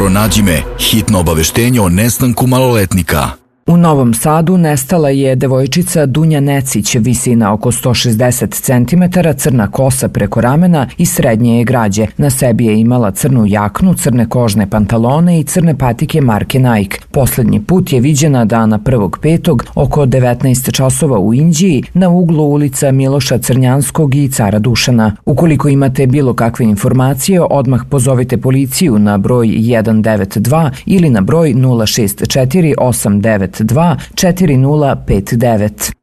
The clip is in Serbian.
Pronađi me, hitno obaveštenje o nestanku maloletnika. U Novom Sadu nestala je devojčica Dunja Necić, visina oko 160 cm, crna kosa preko ramena i srednje je građe. Na sebi je imala crnu jaknu, crne kožne pantalone i crne patike marke Nike. Poslednji put je viđena dana 1.5. oko 19 časova u Inđiji na uglu ulica Miloša Crnjanskog i Cara Dušana. Ukoliko imate bilo kakve informacije, odmah pozovite policiju na broj 192 ili na broj 064 892 4059.